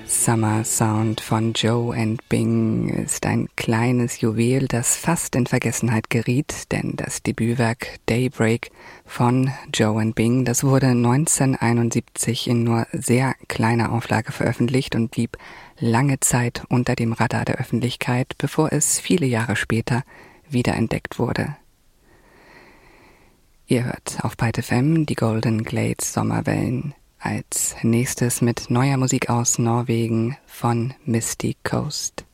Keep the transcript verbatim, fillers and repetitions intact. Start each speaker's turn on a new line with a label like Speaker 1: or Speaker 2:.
Speaker 1: Summer Sound von Joe and Bing ist ein kleines Juwel, das fast in Vergessenheit geriet, denn das Debütwerk Daybreak von Joe and Bing, das wurde neunzehnhunderteinundsiebzig in nur sehr kleiner Auflage veröffentlicht und blieb lange Zeit unter dem Radar der Öffentlichkeit, bevor es viele Jahre später wiederentdeckt wurde. Ihr hört auf Byte F M die Golden Glades Sommerwellen. Als nächstes mit neuer Musik aus Norwegen von Misty Coast.